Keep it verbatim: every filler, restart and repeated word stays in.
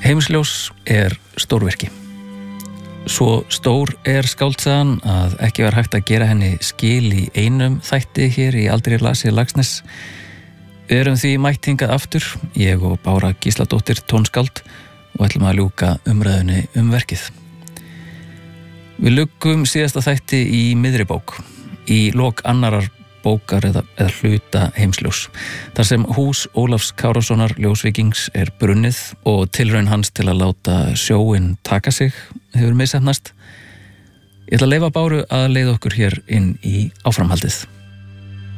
Heimsljós er stórvirki. Svo stór er skáldsagan að ekki var hægt að gera henni skil í einum þætti hér í Aldrei Lasi Laxness. Við erum því mætt hingað aftur, ég og Bára Gísladóttir tónskáld, og ætlum að ljúka umræðunni um verkið. Við lukum síðasta þætti í miðri bók, í lok annarar bókar eða, eða hluta Heimsljós, þar sem hús Ólafs Kárasonar ljósvíkings er brunnið og tilraun hans til að láta sjóinn taka sig hefur misheppnast. Ég ætla að leyfa Báru að leiða okkur hér inn í áframhaldið.